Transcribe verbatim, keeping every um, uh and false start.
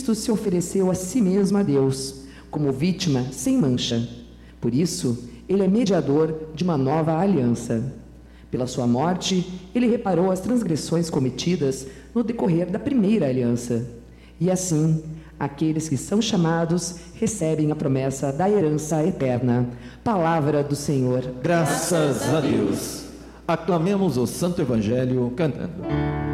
Cristo se ofereceu a si mesmo a Deus, como vítima sem mancha. Por isso, ele é mediador de uma nova aliança. Pela sua morte, ele reparou as transgressões cometidas no decorrer da primeira aliança. E assim, aqueles que são chamados recebem a promessa da herança eterna. Palavra do Senhor. Graças a Deus. Aclamemos o Santo Evangelho cantando.